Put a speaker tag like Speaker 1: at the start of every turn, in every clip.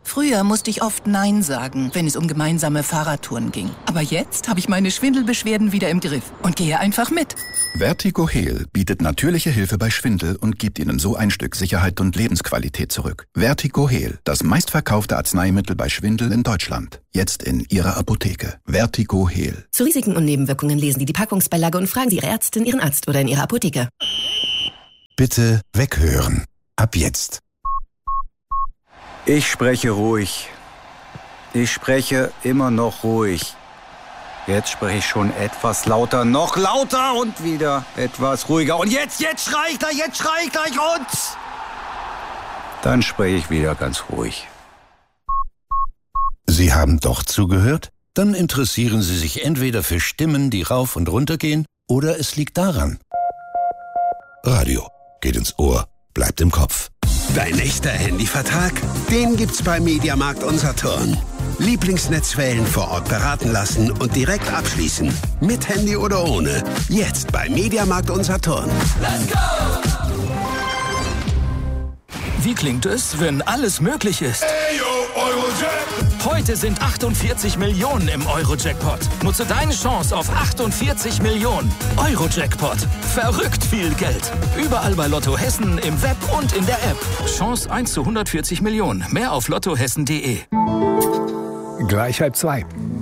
Speaker 1: Früher musste ich oft Nein sagen, wenn es um gemeinsame Fahrradtouren ging. Aber jetzt habe ich meine Schwindelbeschwerden wieder im Griff und gehe einfach mit.
Speaker 2: Vertigo Heal bietet natürliche Hilfe bei Schwindel und gibt Ihnen so ein Stück Sicherheit und Lebensqualität zurück. Vertigo Heal, das meistverkaufte Arzneimittel bei Schwindel in Deutschland. Jetzt in Ihrer Apotheke. Vertigo Heal.
Speaker 3: Zu Risiken und Nebenwirkungen lesen Sie die Packungsbeilage und fragen Sie Ihre Ärztin, Ihren Arzt oder in Ihrer Apotheke.
Speaker 4: Bitte weghören. Ab jetzt.
Speaker 5: Ich spreche ruhig. Ich spreche immer noch ruhig. Jetzt spreche ich schon etwas lauter, noch lauter und wieder etwas ruhiger. Und jetzt schrei ich gleich und... Dann spreche ich wieder ganz ruhig.
Speaker 4: Sie haben doch zugehört? Dann interessieren Sie sich entweder für Stimmen, die rauf und runter gehen, oder es liegt daran. Radio geht ins Ohr, bleibt im Kopf.
Speaker 6: Dein echter Handyvertrag? Den gibt's bei Mediamarkt Saturn. Lieblingsnetzwellen vor Ort beraten lassen und direkt abschließen. Mit Handy oder ohne. Jetzt bei Mediamarkt Saturn.
Speaker 7: Let's go! Wie klingt es, wenn alles möglich ist? Heute sind 48 Millionen im Euro-Jackpot. Nutze deine Chance auf 48 Millionen. Euro-Jackpot. Verrückt viel Geld. Überall bei Lotto Hessen, im Web und in der App. Chance 1 zu 140 Millionen. Mehr auf lottohessen.de.
Speaker 8: Gleich 1:30.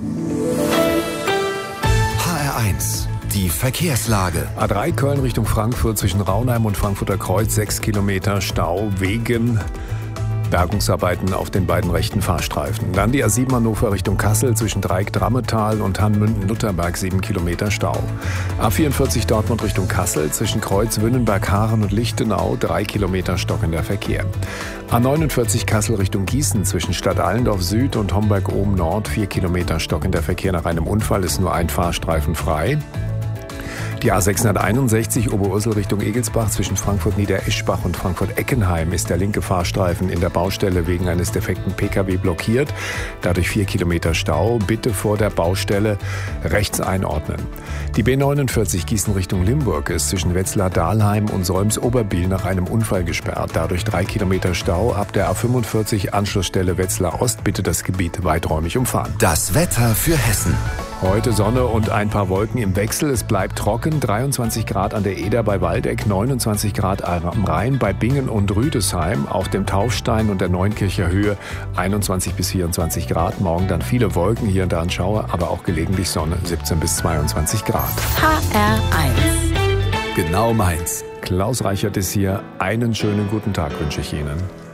Speaker 9: HR1, die Verkehrslage.
Speaker 8: A3 Köln Richtung Frankfurt zwischen Raunheim und Frankfurter Kreuz 6 Kilometer Stau wegen Bergungsarbeiten auf den beiden rechten Fahrstreifen. Dann die A7 Hannover Richtung Kassel zwischen Dreieck-Drammetal und Hannmünden-Nutterberg 7 Kilometer Stau. A44 Dortmund Richtung Kassel zwischen Kreuz, Wünnenberg, Haaren und Lichtenau 3 Kilometer stockender Verkehr. A49 Kassel Richtung Gießen zwischen Stadt Allendorf Süd und Homberg-Ohm Nord 4 Kilometer stockender Verkehr. Nach einem Unfall ist nur ein Fahrstreifen frei. Die A661 Oberursel Richtung Egelsbach zwischen Frankfurt-Niedereschbach und Frankfurt-Eckenheim ist der linke Fahrstreifen in der Baustelle wegen eines defekten Pkw blockiert. Dadurch 4 Kilometer Stau. Bitte vor der Baustelle rechts einordnen. Die B49 Gießen Richtung Limburg ist zwischen Wetzlar-Dahlheim und Solms-Oberbiel nach einem Unfall gesperrt. Dadurch 3 Kilometer Stau. Ab der A45 Anschlussstelle Wetzlar-Ost bitte das Gebiet weiträumig umfahren.
Speaker 9: Das Wetter für Hessen.
Speaker 8: Heute Sonne und ein paar Wolken im Wechsel. Es bleibt trocken. 23 Grad an der Eder bei Waldeck, 29 Grad am Rhein bei Bingen und Rüdesheim, auf dem Taufstein und der Neunkircher Höhe 21 bis 24 Grad. Morgen dann viele Wolken, hier und da ein Schauer, aber auch gelegentlich Sonne, 17 bis 22 Grad.
Speaker 3: HR1.
Speaker 9: Genau meins.
Speaker 8: Klaus Reichert ist hier. Einen schönen guten Tag wünsche ich Ihnen.